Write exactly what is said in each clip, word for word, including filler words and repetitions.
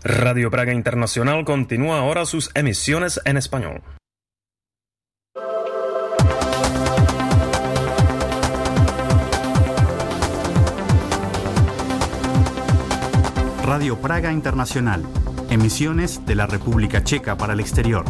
Radio Praga Internacional continúa ahora sus emisiones en español. Radio Praga Internacional. Emisiones de la República Checa para el exterior.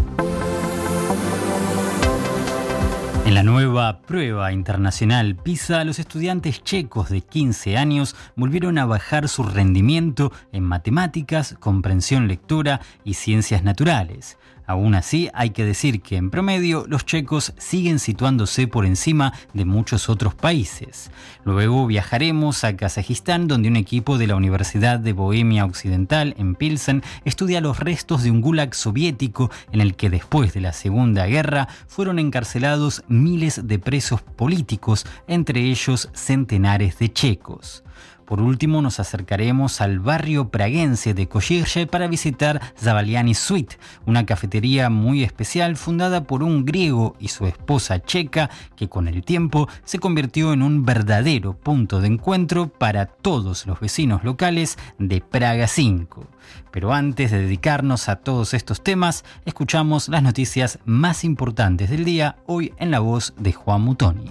En la nueva prueba internacional PISA, los estudiantes checos de quince años volvieron a bajar su rendimiento en matemáticas, comprensión lectora y ciencias naturales. Aún así, hay que decir que en promedio los checos siguen situándose por encima de muchos otros países. Luego viajaremos a Kazajistán, donde un equipo de la Universidad de Bohemia Occidental en Pilsen estudia los restos de un gulag soviético en el que después de la Segunda Guerra fueron encarcelados miles de presos políticos, entre ellos centenares de checos. Por último, nos acercaremos al barrio praguense de Košíře para visitar Zavaliani Suite, una cafetería muy especial fundada por un griego y su esposa checa que con el tiempo se convirtió en un verdadero punto de encuentro para todos los vecinos locales de Praga cinco. Pero antes de dedicarnos a todos estos temas, escuchamos las noticias más importantes del día, hoy en la voz de Juan Mutoni.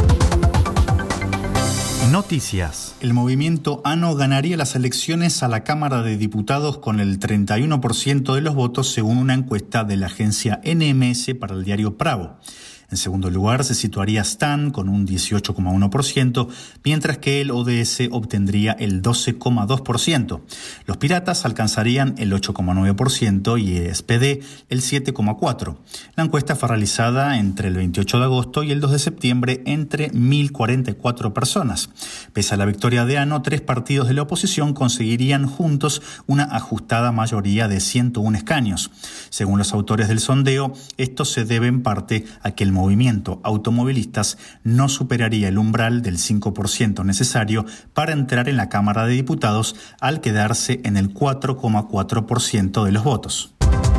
Noticias. El movimiento ANO ganaría las elecciones a la Cámara de Diputados con el treinta y uno por ciento de los votos, según una encuesta de la agencia N M S para el diario Pravo. En segundo lugar se situaría Stan con un dieciocho coma uno por ciento, mientras que el O D S obtendría el doce coma dos por ciento. Los piratas alcanzarían el ocho coma nueve por ciento y S P D el siete coma cuatro por ciento. La encuesta fue realizada entre el veintiocho de agosto y el dos de septiembre entre mil cuarenta y cuatro personas. Pese a la victoria de ANO, tres partidos de la oposición conseguirían juntos una ajustada mayoría de ciento uno escaños. Según los autores del sondeo, esto se debe en parte a que el movimiento automovilistas no superaría el umbral del cinco por ciento necesario para entrar en la Cámara de Diputados al quedarse en el cuatro coma cuatro por ciento de los votos.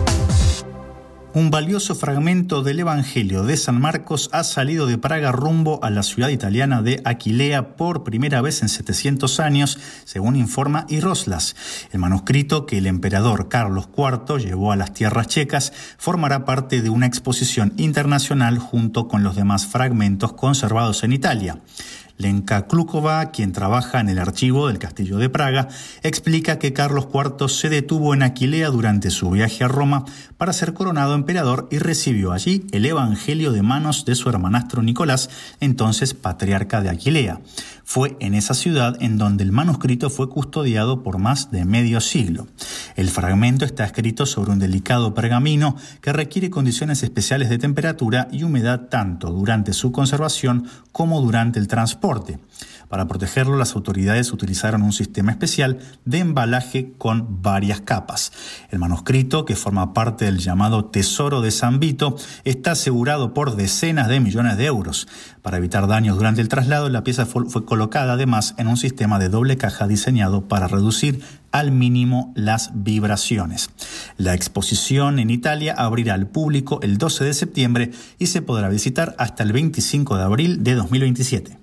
Un valioso fragmento del Evangelio de San Marcos ha salido de Praga rumbo a la ciudad italiana de Aquilea por primera vez en setecientos años, según informa Iroslas. El manuscrito que el emperador Carlos cuarto llevó a las tierras checas formará parte de una exposición internacional junto con los demás fragmentos conservados en Italia. Lenka Klukova, quien trabaja en el archivo del Castillo de Praga, explica que Carlos cuarto se detuvo en Aquilea durante su viaje a Roma para ser coronado emperador y recibió allí el Evangelio de manos de su hermanastro Nicolás, entonces patriarca de Aquilea. Fue en esa ciudad en donde el manuscrito fue custodiado por más de medio siglo. El fragmento está escrito sobre un delicado pergamino que requiere condiciones especiales de temperatura y humedad tanto durante su conservación como durante el transporte. Para protegerlo, las autoridades utilizaron un sistema especial de embalaje con varias capas. El manuscrito, que forma parte del llamado Tesoro de San Vito, está asegurado por decenas de millones de euros. Para evitar daños durante el traslado, la pieza fue, fue colocada además en un sistema de doble caja diseñado para reducir al mínimo las vibraciones. La exposición en Italia abrirá al público el doce de septiembre y se podrá visitar hasta el veinticinco de abril de dos mil veintisiete.